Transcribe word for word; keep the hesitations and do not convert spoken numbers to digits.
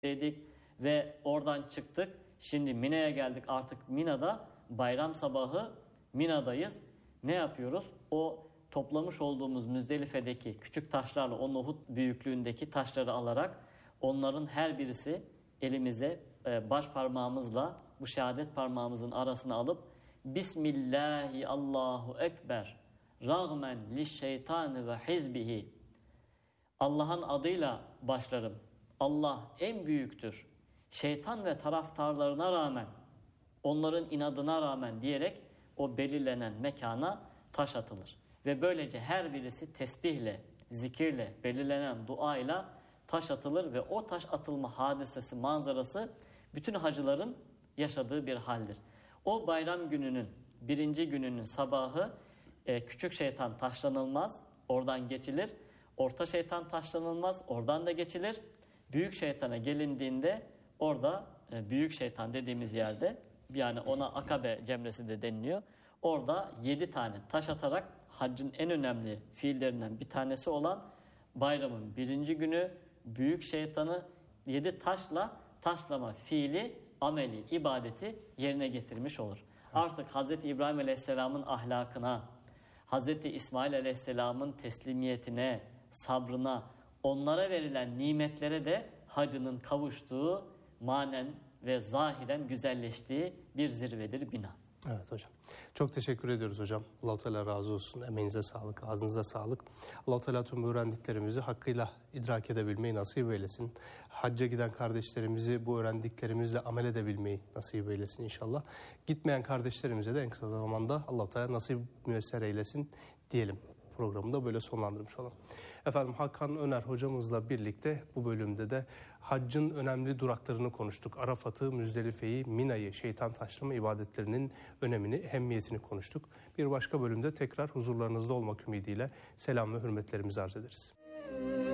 dedik ve oradan çıktık. Şimdi Mina'ya geldik. Artık Mina'da bayram sabahı Mina'dayız. Ne yapıyoruz? O toplamış olduğumuz Müzdelife'deki küçük taşlarla, o nohut büyüklüğündeki taşları alarak onların her birisi elimize baş parmağımızla bu şehadet parmağımızın arasına alıp Bismillahi Allahu Ekber rağmen lişşeytani ve hizbihi, Allah'ın adıyla başlarım. Allah en büyüktür. Şeytan ve taraftarlarına rağmen, onların inadına rağmen diyerek o belirlenen mekana taş atılır. Ve böylece her birisi tesbihle, zikirle, belirlenen duayla taş atılır ve o taş atılma hadisesi, manzarası bütün hacıların yaşadığı bir haldir. O bayram gününün, birinci gününün sabahı e, küçük şeytan taşlanılmaz, oradan geçilir. Orta şeytan taşlanılmaz, oradan da geçilir. Büyük şeytana gelindiğinde orada e, büyük şeytan dediğimiz yerde, yani ona Akabe cemresi de deniliyor. Orada yedi tane taş atarak haccın en önemli fiillerinden bir tanesi olan bayramın birinci günü büyük şeytanı yedi taşla taşlama fiili, ameli, ibadeti yerine getirmiş olur. Artık Hazreti İbrahim Aleyhisselam'ın ahlakına, Hazreti İsmail Aleyhisselam'ın teslimiyetine, sabrına, onlara verilen nimetlere de hacının kavuştuğu, manen ve zahiren güzelleştiği bir zirvedir Mina. Evet hocam. Çok teşekkür ediyoruz hocam. Allah-u Teala razı olsun. Emeğinize sağlık, ağzınıza sağlık. Allah-u Teala tüm öğrendiklerimizi hakkıyla idrak edebilmeyi nasip eylesin. Hacca giden kardeşlerimizi bu öğrendiklerimizle amel edebilmeyi nasip eylesin inşallah. Gitmeyen kardeşlerimize de en kısa zamanda Allah-u Teala nasip müyesser eylesin diyelim. Programı da böyle sonlandırmış olalım. Efendim, Hakan Öner hocamızla birlikte bu bölümde de haccın önemli duraklarını konuştuk. Arafat'ı, Müzdelife'yi, Mina'yı, şeytan taşlama ibadetlerinin önemini, ehemmiyetini konuştuk. Bir başka bölümde tekrar huzurlarınızda olmak ümidiyle selam ve hürmetlerimizi arz ederiz.